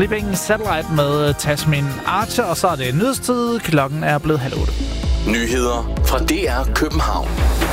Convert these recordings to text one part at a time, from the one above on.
Sleeping Satellite med Tasmin Archer, og så er det nyhedstid. Klokken er blevet 7:30. Nyheder fra DR København.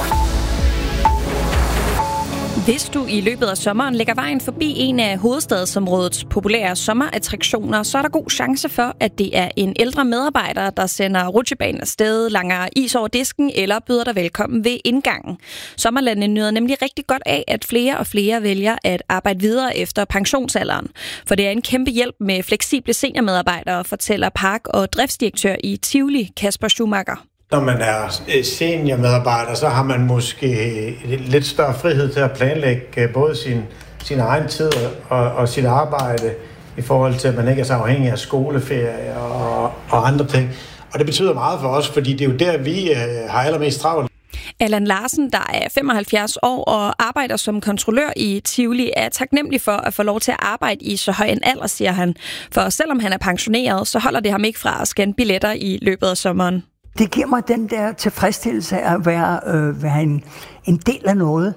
Hvis du i løbet af sommeren lægger vejen forbi en af hovedstadsområdets populære sommerattraktioner, så er der god chance for, at det er en ældre medarbejder, der sender rutsjebanen afsted, langer is over disken eller byder dig velkommen ved indgangen. Sommerlandene nyder nemlig rigtig godt af, at flere og flere vælger at arbejde videre efter pensionsalderen. For det er en kæmpe hjælp med fleksible seniormedarbejdere, fortæller park- og driftsdirektør i Tivoli, Kasper Schumacher. Når man er seniormedarbejder, så har man måske lidt større frihed til at planlægge både sin egen tid og sit arbejde i forhold til, at man ikke er så afhængig af skoleferie og andre ting. Og det betyder meget for os, fordi det er jo der, vi har allermest travlt. Allan Larsen, der er 75 år og arbejder som kontrollør i Tivoli, er taknemmelig for at få lov til at arbejde i så høj en alder, siger han. For selvom han er pensioneret, så holder det ham ikke fra at scanne billetter i løbet af sommeren. Det giver mig den der tilfredsstillelse af at være en del af noget,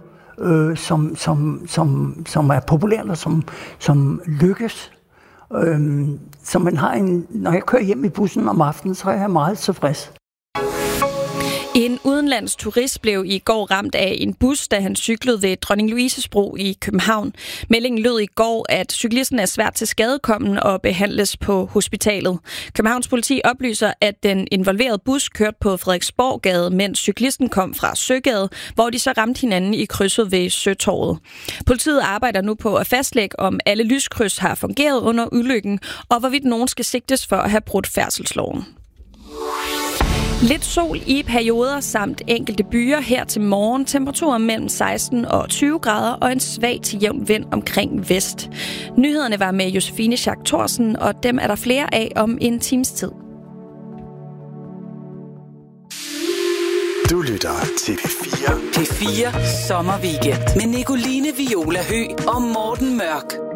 som er populært og som lykkes. Så man har når jeg kører hjem i bussen om aftenen, så er jeg meget tilfreds. En udenlandsk turist blev i går ramt af en bus, da han cyklede ved Dronning Louises Bro i København. Meldingen lød i går, at cyklisten er svært til skadekommen og behandles på hospitalet. Københavns politi oplyser, at den involverede bus kørte på Frederiksborggade, mens cyklisten kom fra Søgade, hvor de så ramte hinanden i krydset ved Søtorvet. Politiet arbejder nu på at fastlægge, om alle lyskryds har fungeret under ulykken, og hvorvidt nogen skal sigtes for at have brudt færdselsloven. Lidt sol i perioder samt enkelte byer her til morgen. Temperaturer mellem 16 og 20 grader og en svag til jævn vind omkring vest. Nyhederne var med Josefine Schack Thorsen, og dem er der flere af om en times tid. Du lytter til P4. P4 Sommerweekend med Nicoline Viola Høgh og Morten Mørk.